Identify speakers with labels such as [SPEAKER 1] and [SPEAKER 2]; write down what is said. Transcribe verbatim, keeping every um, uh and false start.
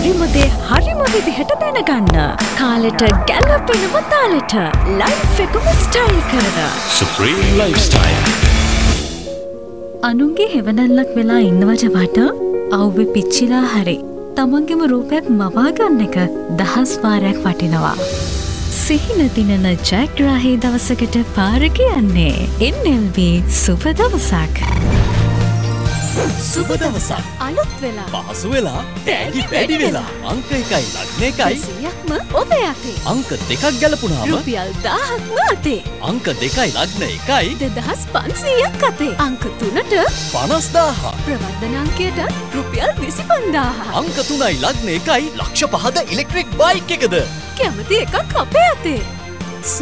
[SPEAKER 1] හරිම දේ හරිම විදිහට දැනගන්න. කාලෙට ගැළපෙනම තාලෙට ලයිෆ් එකම ස්ටයිල් කරන
[SPEAKER 2] Supreme Lifestyle.
[SPEAKER 1] අනුන්ගේ හෙවණැල්ලක් වෙලා ඉන්නවට වඩා අවුවේ පිච්චිලා හරි තමන්ගේම රූපයක් මවා ගන්න එක දහස් වාරයක් වටිනවා. සිහින දිනන ජයග්‍රාහී දවසකට පාර කියන්නේ එන් එල් බී සුබ දවසක්.
[SPEAKER 3] සුබ දවසක්
[SPEAKER 1] අලුත් වෙලා
[SPEAKER 3] පහසු වෙලා තෑගි වැඩි වෙලා අංක එකයි ලග්න එකයි
[SPEAKER 1] සියයක්ම ඔබේ අතේ.
[SPEAKER 3] අංක දෙකක් ගැලපුණාම
[SPEAKER 1] රුපියල් දහයක්ම අතේ.
[SPEAKER 3] අංක දෙකයි ලග්න එකයි
[SPEAKER 1] දෙදහස් පන්සීයක් අතේ. අංක තුනට
[SPEAKER 3] පනස් දාහ
[SPEAKER 1] ප්‍රවර්ධන අංකයට රුපියල් විසි පන්දාහ.
[SPEAKER 3] අංක තුනයි ලග්න එකයි ලක්ෂ පහද ඉලෙක්ට්‍රික් බයික් එකද
[SPEAKER 1] කැමති එකක් අපේ අතේ.